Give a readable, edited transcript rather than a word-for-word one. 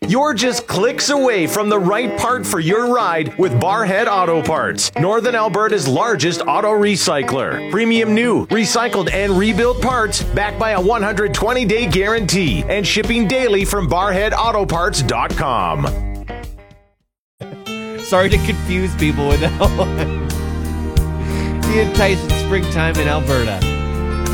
You're just clicks away from the right part for your ride with Barhead Auto Parts, Northern Alberta's largest auto recycler. Premium new, recycled, and rebuilt parts backed by a 120-day guarantee and shipping daily from barheadautoparts.com. Sorry to confuse people with the enticing springtime in Alberta.